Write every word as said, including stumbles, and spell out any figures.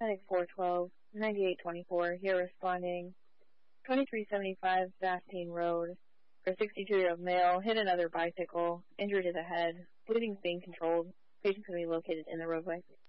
paramedic four twelve, ninety-eight twenty-four, here responding. twenty-three seventy-five Bastine Road. A sixty-two-year-old male hit another bicycle, injured to the head. Bleeding is being controlled. Patients can be located in the roadway.